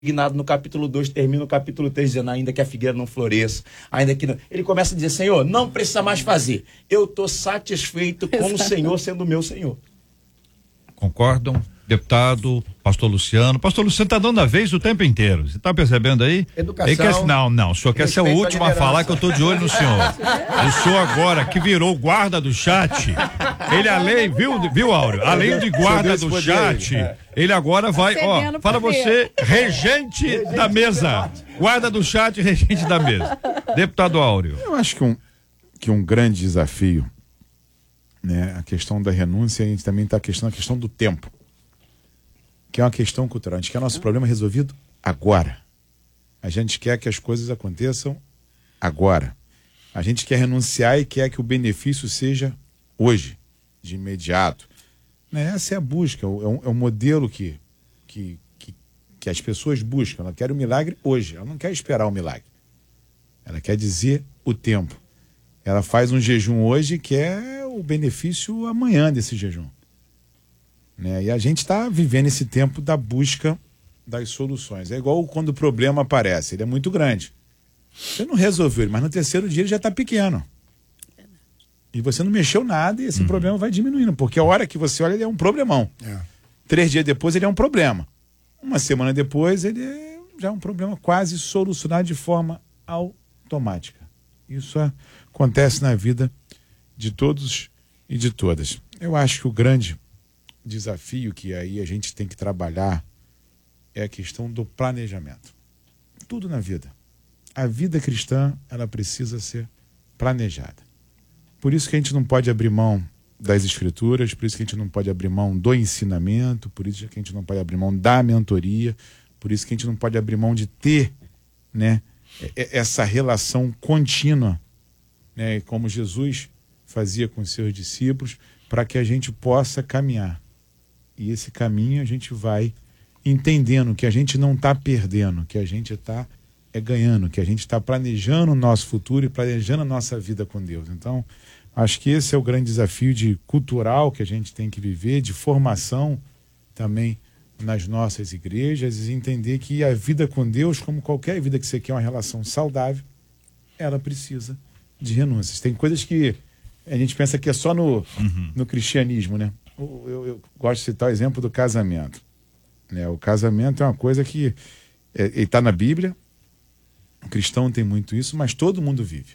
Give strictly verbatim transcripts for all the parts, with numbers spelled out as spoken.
indignado no capítulo dois, termina o capítulo três dizendo, ainda que a figueira não floresça, ainda que não... Ele começa a dizer, Senhor, não precisa mais fazer. Eu estou satisfeito com Exato. O Senhor sendo o meu Senhor. Concordam? Deputado, pastor Luciano. Pastor Luciano está dando a vez o tempo inteiro. Você está percebendo aí? Educação. Quer, não, não. O senhor quer ser o último a, a falar que eu estou de olho no senhor. O senhor agora que virou guarda do chat, ele além, viu, viu, Áureo? Além de guarda do chat, ele agora vai, ó, fala você, regente da mesa. Guarda do chat, regente da mesa. Deputado Áureo. Eu acho que um, que um grande desafio, né, a questão da renúncia, a gente também está a questão, a questão do tempo. Que é uma questão cultural. A gente quer nosso problema resolvido agora. A gente quer que as coisas aconteçam agora. A gente quer renunciar e quer que o benefício seja hoje, de imediato. Né? Essa é a busca, é um, é um modelo que, que, que, que as pessoas buscam. Ela quer o milagre hoje, ela não quer esperar o milagre. Ela quer dizer o tempo. Ela faz um jejum hoje e quer o benefício amanhã desse jejum. Né? E a gente está vivendo esse tempo da busca das soluções. É igual quando o problema aparece, ele é muito grande. Você não resolveu ele, mas no terceiro dia ele já está pequeno. E você não mexeu nada e esse uhum. problema vai diminuindo, porque a hora que você olha ele é um problemão. É. Três dias depois ele é um problema. Uma semana depois ele é já é um problema quase solucionado de forma automática. Isso acontece na vida de todos e de todas. Eu acho que o grande desafio que aí a gente tem que trabalhar é a questão do planejamento. Tudo na vida. A vida cristã, ela precisa ser planejada. Por isso que a gente não pode abrir mão das escrituras, por isso que a gente não pode abrir mão do ensinamento, por isso que a gente não pode abrir mão da mentoria, por isso que a gente não pode abrir mão de ter, né, essa relação contínua, né, como Jesus fazia com os seus discípulos, para que a gente possa caminhar. E esse caminho a gente vai entendendo que a gente não está perdendo, que a gente está é, ganhando, que a gente está planejando o nosso futuro e planejando a nossa vida com Deus. Então, acho que esse é o grande desafio de cultural que a gente tem que viver, de formação também nas nossas igrejas, e entender que a vida com Deus, como qualquer vida que você quer uma relação saudável, ela precisa de renúncias. Tem coisas que a gente pensa que é só no, uhum. no cristianismo, né? Eu, eu, eu gosto de citar o exemplo do casamento. Né? O casamento é uma coisa que é, ele está na Bíblia, o cristão tem muito isso, mas todo mundo vive.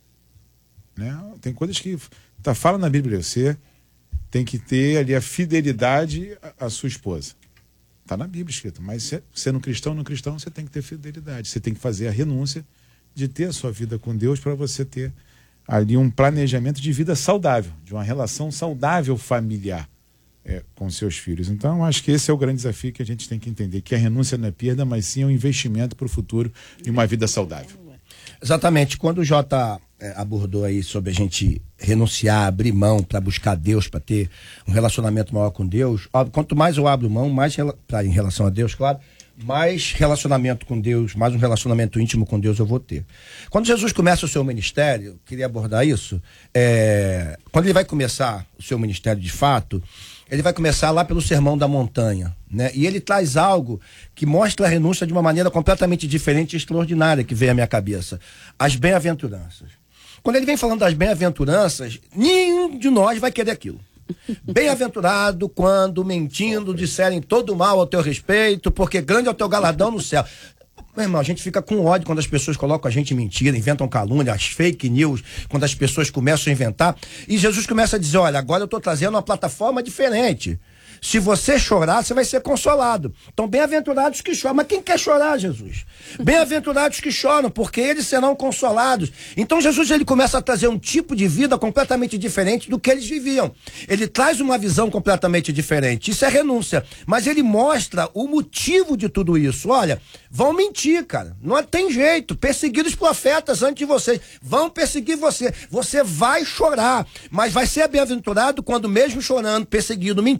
Né? Tem coisas que tá, fala na Bíblia, você tem que ter ali a fidelidade à, à sua esposa. Está na Bíblia escrito, mas se, sendo cristão ou não cristão, você tem que ter fidelidade. Você tem que fazer a renúncia de ter a sua vida com Deus para você ter ali um planejamento de vida saudável, de uma relação saudável familiar é, com seus filhos. Então, acho que esse é o grande desafio que a gente tem que entender, que a renúncia não é perda, mas sim um investimento para o futuro de uma vida saudável. Exatamente. Quando o Jota é, abordou aí sobre a gente renunciar, abrir mão para buscar Deus, para ter um relacionamento maior com Deus, quanto mais eu abro mão, mais pra, em relação a Deus, claro, mais relacionamento com Deus, mais um relacionamento íntimo com Deus eu vou ter. Quando Jesus começa o seu ministério, queria abordar isso, é, quando ele vai começar o seu ministério de fato, ele vai começar lá pelo Sermão da Montanha, né? E ele traz algo que mostra a renúncia de uma maneira completamente diferente e extraordinária que veio à minha cabeça. As bem-aventuranças. Quando ele vem falando das bem-aventuranças, nenhum de nós vai querer aquilo. Bem-aventurado quando, mentindo, disserem todo mal ao teu respeito, porque grande é o teu galardão no céu. Meu irmão, a gente fica com ódio quando as pessoas colocam a gente em mentira, inventam calúnia, as fake news, quando as pessoas começam a inventar. E Jesus começa a dizer, olha, agora eu estou trazendo uma plataforma diferente. Se você chorar, você vai ser consolado. Então, bem-aventurados que choram. Mas quem quer chorar, Jesus? Bem-aventurados que choram, porque eles serão consolados. Então, Jesus ele começa a trazer um tipo de vida completamente diferente do que eles viviam. Ele traz uma visão completamente diferente. Isso é renúncia. Mas ele mostra o motivo de tudo isso. Olha, vão mentir, cara. Não tem jeito. Perseguir os profetas antes de vocês. Vão perseguir você. Você vai chorar. Mas vai ser bem-aventurado quando mesmo chorando, perseguido, mentindo, em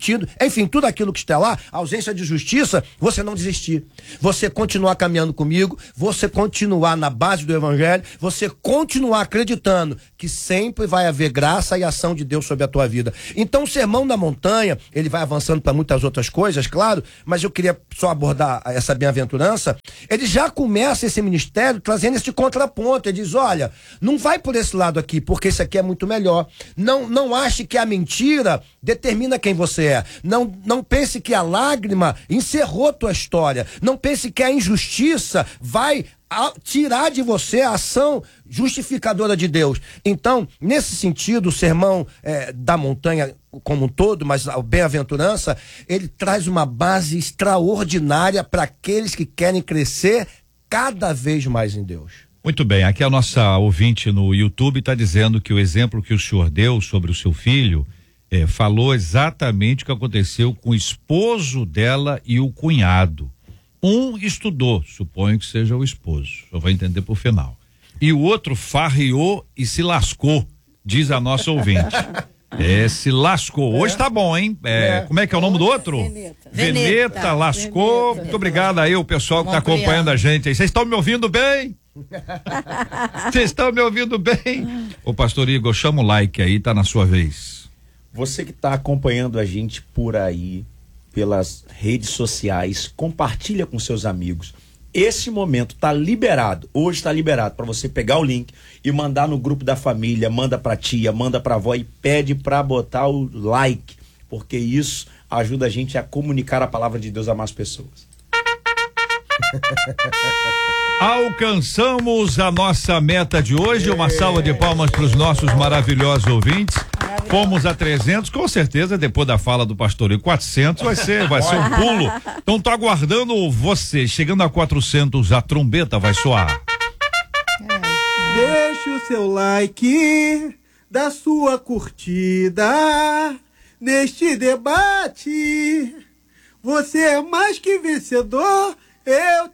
enfim, tudo aquilo que está lá, a ausência de justiça, você não desistir. Você continuar caminhando comigo, você continuar na base do evangelho, você continuar acreditando que sempre vai haver graça e ação de Deus sobre a tua vida. Então o Sermão da Montanha, ele vai avançando para muitas outras coisas, claro, mas eu queria só abordar essa bem-aventurança. Ele já começa esse ministério trazendo esse contraponto. Ele diz, olha, não vai por esse lado aqui, porque esse aqui é muito melhor. Não, não ache que a mentira determina quem você é. Não, não pense que a lágrima encerrou tua história. Não pense que a injustiça vai a tirar de você a ação justificadora de Deus. Então, nesse sentido, o Sermão é, da Montanha como um todo, mas a bem-aventurança, ele traz uma base extraordinária para aqueles que querem crescer cada vez mais em Deus. Muito bem, aqui a nossa ouvinte no YouTube está dizendo que o exemplo que o senhor deu sobre o seu filho é, falou exatamente o que aconteceu com o esposo dela e o cunhado. Um estudou, suponho que seja o esposo, eu vou entender por final. E o outro farriou e se lascou, diz a nossa ouvinte. É, se lascou. Hoje tá bom, hein? É, é. Como é que é o nome do outro? Veneta. Veneta, Veneta lascou. Veneta. Muito obrigado aí, o pessoal que tá acompanhando a gente aí. Vocês estão me ouvindo bem? Vocês estão me ouvindo bem? Ô pastor Igor, chama o like aí, tá na sua vez. Você que tá acompanhando a gente por aí, pelas redes sociais, compartilha com seus amigos. Esse momento tá liberado, hoje está liberado para você pegar o link e mandar no grupo da família, manda pra tia, manda pra avó e pede para botar o like, porque isso ajuda a gente a comunicar a palavra de Deus a mais pessoas. Alcançamos a nossa meta de hoje. Uma salva de palmas para os nossos maravilhosos ouvintes. Fomos a trezentos, com certeza, depois da fala do pastor, e quatrocentos vai ser, vai ser um pulo. Então tô aguardando você. Chegando a quatrocentos, a trombeta vai soar. Deixe o seu like, da sua curtida neste debate. Você é mais que vencedor. Eu